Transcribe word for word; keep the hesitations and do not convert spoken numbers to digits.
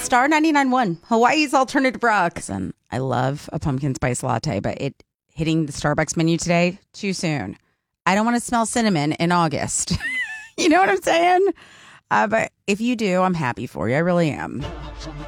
star ninety-nine one, Hawaii's alternative rocks. And I love a pumpkin spice latte, but it hitting the Starbucks menu today, too soon. I don't want to smell cinnamon in August. You know what I'm saying? Uh, but if you do, I'm happy for you. I really am.